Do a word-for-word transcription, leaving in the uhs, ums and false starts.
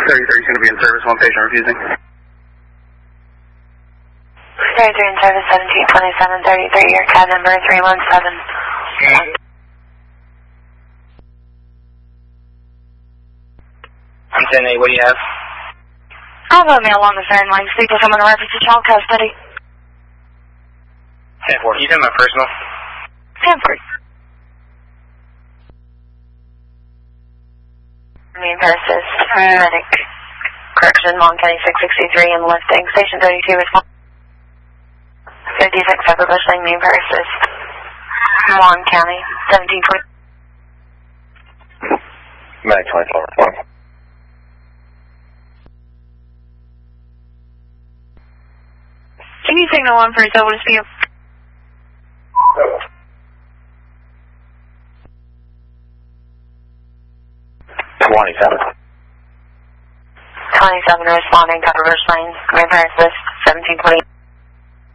thirty-three is going to be in service, one patient refusing. thirty-three in service, seventeen twenty-seven, thirty-three, your cab number three one seven. ten eight, what do you have? I'll have a male on the phone line, speak with someone in reference to child custody. ten four, you send my personal? ten four. Main versus medic. Correction, Long County six sixty-three and lifting. Station thirty-two is fifty-six Upper Bushling, main versus Long County seventeen twenty. Medic twenty-four, report. Can you signal one for Silver Speed? twenty-seven. twenty-seven responding to Upper Bushling, main versus seventeen twenty.